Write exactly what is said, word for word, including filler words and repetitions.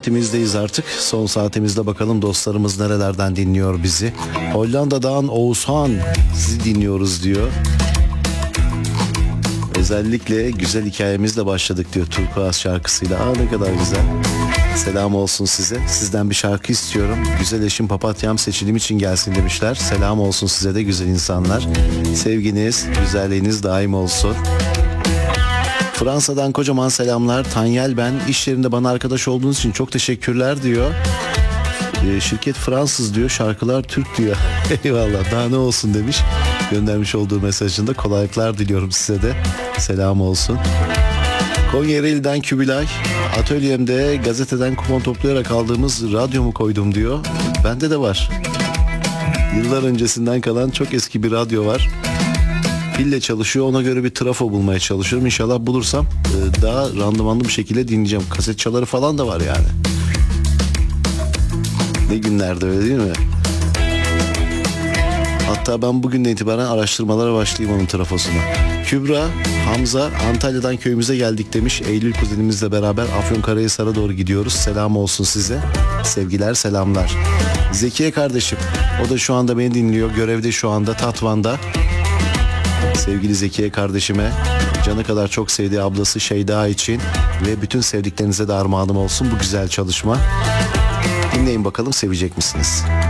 saatimizdeyiz artık. Son saatimizde bakalım dostlarımız nerelerden dinliyor bizi. Hollanda'dan Oğuzhan sizi dinliyoruz diyor. Özellikle güzel hikayemizle başladık diyor Turkuaz şarkısıyla. Aa ne kadar güzel. Selam olsun size. Sizden bir şarkı istiyorum. Güzel eşim papatyam seçilim için gelsin demişler. Selam olsun size de güzel insanlar. Sevginiz, güzelliğiniz daim olsun. Fransa'dan kocaman selamlar. Tanyel ben. İş yerinde bana arkadaş olduğunuz için çok teşekkürler diyor. E, şirket Fransız diyor. Şarkılar Türk diyor. Eyvallah daha ne olsun demiş. Göndermiş olduğu mesajında kolaylıklar diliyorum size de. Selam olsun. Konya Ereğli'den Kübilay. Atölyemde gazeteden kupon toplayarak aldığımız radyomu koydum diyor. Bende de var. Yıllar öncesinden kalan çok eski bir radyo var. Pille çalışıyor, ona göre bir trafo bulmaya çalışıyorum. İnşallah bulursam daha randımanlı bir şekilde dinleyeceğim. Kaset çaları falan da var yani. Ne günlerde öyle değil mi? Hatta ben bugünden itibaren araştırmalara başlayayım onun trafosuna. Kübra, Hamza, Antalya'dan köyümüze geldik demiş. Eylül kuzenimizle beraber Afyonkarahisar'a doğru gidiyoruz. Selam olsun size. Sevgiler, selamlar. Zekiye kardeşim, o da şu anda beni dinliyor. Görevde şu anda Tatvan'da. Sevgili Zekiye kardeşime, canı kadar çok sevdiği ablası Şeyda için ve bütün sevdiklerinize de armağanım olsun bu güzel çalışma. Dinleyin bakalım, sevecek misiniz?